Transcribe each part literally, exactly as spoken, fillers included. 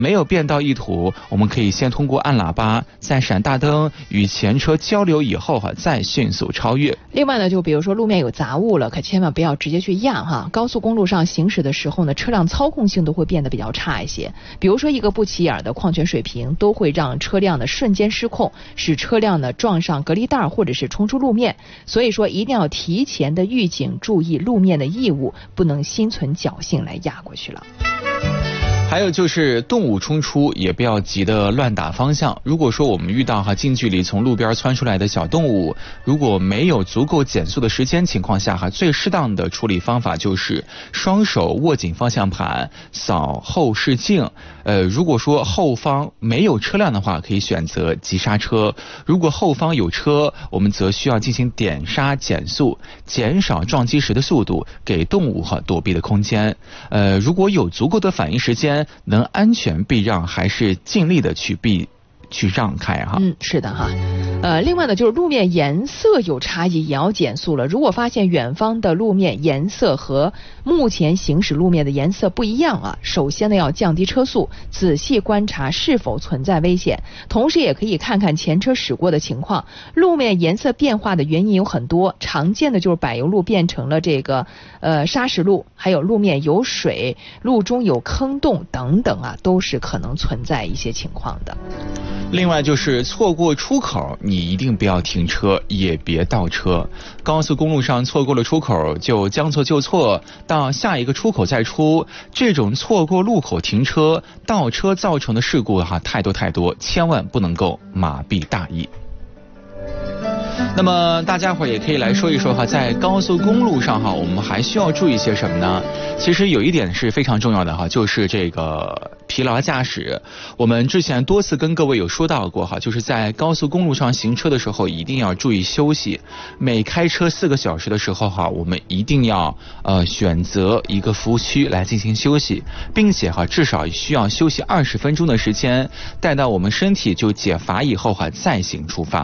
没有变道意图，我们可以先通过按喇叭，在闪大灯与前车交流以后哈，再迅速超越。 另外呢，就比如说路面有杂物了，可千万不要直接去压哈。高速公路上行驶的时候呢，车辆操控性都会变得比较差一些。比如说一个不起眼的矿泉水瓶，都会让车辆呢瞬间失控，使车辆呢撞上隔离带或者是冲出路面。所以说一定要提前的预警，注意路面的异物，不能心存侥幸来压过去了。 还有就是动物冲出也不要急得乱打方向。如果说我们遇到哈近距离从路边窜出来的小动物，如果没有足够减速的时间情况下哈，最适当的处理方法就是双手握紧方向盘，扫后视镜。呃，如果说后方没有车辆的话，可以选择急刹车；如果后方有车，我们则需要进行点刹减速，减少撞击时的速度，给动物哈躲避的空间。呃，如果有足够的反应时间，能安全避让，还是尽力的去避去让开哈。 嗯，是的哈。呃，另外呢，就是路面颜色有差异，也要减速了。如果发现远方的路面颜色和目前行驶路面的颜色不一样啊，首先呢要降低车速，仔细观察是否存在危险，同时也可以看看前车驶过的情况。路面颜色变化的原因有很多，常见的就是柏油路变成了这个呃砂石路，还有路面有水、路中有坑洞等等啊，都是可能存在一些情况的。 另外就是错过出口，你一定不要停车，也别倒车。高速公路上错过了出口就将错就错，到下一个出口再出，这种错过路口停车、倒车造成的事故哈太多太多，千万不能够马必大意。那么大家伙也可以来说一说哈，在高速公路上哈，我们还需要注意些什么呢？其实有一点是非常重要的哈，就是这个疲劳驾驶。我们之前多次跟各位有说到过哈，就是在高速公路上行车的时候一定要注意休息。每开车四个小时的时候哈，我们一定要呃选择一个服务区来进行休息，并且哈至少需要休息二十分钟的时间，待到我们身体就解乏以后哈再行出发。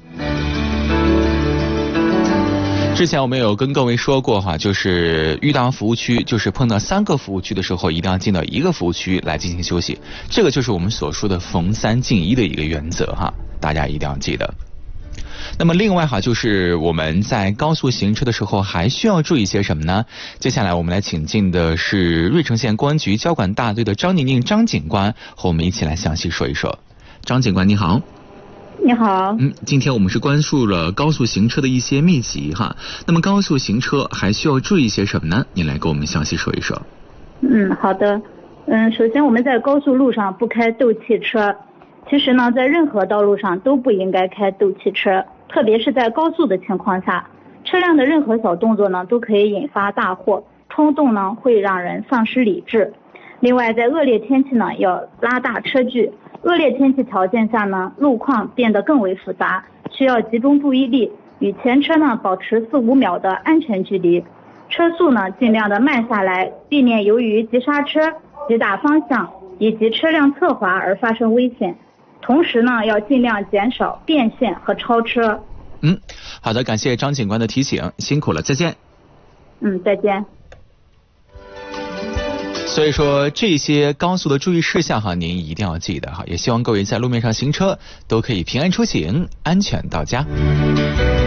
之前我们有跟各位说过哈，就是遇到服务区，就是碰到三个服务区的时候，一定要进到一个服务区来进行休息。这个就是我们所说的逢三进一的一个原则哈，大家一定要记得。那么另外哈，就是我们在高速行车的时候还需要注意些什么呢？接下来我们来请进的是芮城县公安局交管大队的张宁宁张警官，和我们一起来详细说一说。张警官你好。 你好， 嗯，今天我们是关注了高速行车的一些秘籍哈。那么高速行车还需要注意些什么呢？您来给我们详细说一说。 嗯，好的。嗯，首先我们在高速路上不开斗气车。其实呢，在任何道路上都不应该开斗气车，特别是在高速的情况下，车辆的任何小动作呢都可以引发大祸，冲动呢会让人丧失理智。另外，在恶劣天气呢要拉大车距。恶劣天气条件下呢，路况变得更为复杂，需要集中注意力，与前车呢保持四五秒的安全距离，车速呢尽量的慢下来，避免由于急刹车、急打方向以及车辆侧滑而发生危险。同时呢，要尽量减少变线和超车。 嗯，好的，感谢张警官的提醒，辛苦了，再见。 嗯，再见。 所以说这些高速的注意事项哈，您一定要记得哈，也希望各位在路面上行车都可以平安出行，安全到家。